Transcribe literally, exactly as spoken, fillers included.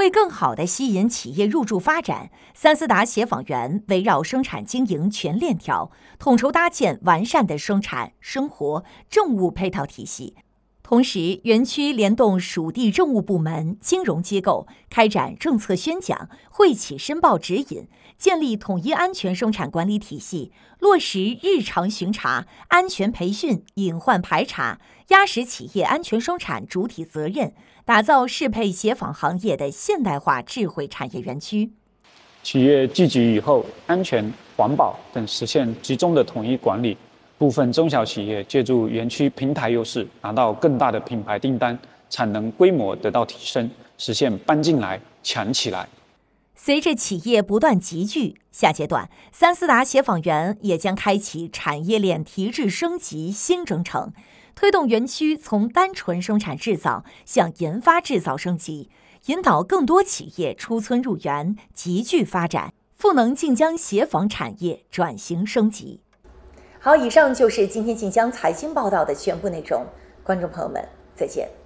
为更好地吸引企业入驻发展，三思达协访园围绕生产经营全链条，统筹搭建完善的生产、生活、政务配套体系。同时，园区联动属地政务部门、金融机构，开展政策宣讲、会企申报指引，建立统一安全生产管理体系，落实日常巡查、安全培训、隐患排查，压实企业安全生产主体责任，打造适配协访行业的现代化智慧产业园区。 企业聚集以后，安全、环保等实现集中的统一管理。部分中小企业借助园区平台优势，拿到更大的品牌订单，产能规模得到提升，实现搬进来、抢起来。 随着企业不断集聚，下阶段三思达协访园也将开启产业链提质升级新征程，推动园区从单纯生产制造向研发制造升级，引导更多企业出村入园，集聚发展，赋能晋江协访产业转型升级。好，以上就是今天晋江财经报道的全部内容，观众朋友们，再见。